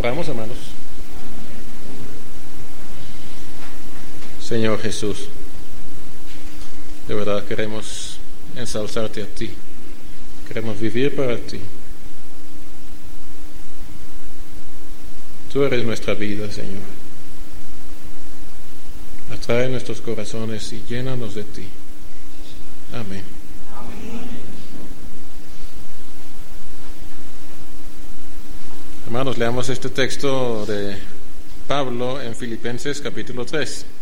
Oramos, hermanos. Señor Jesús, de verdad queremos ensalzarte a ti. Queremos vivir para ti. Tú eres nuestra vida, Señor. Atrae nuestros corazones y llénanos de ti. Amén. Hermanos, leamos este texto de Pablo en Filipenses capítulo 3.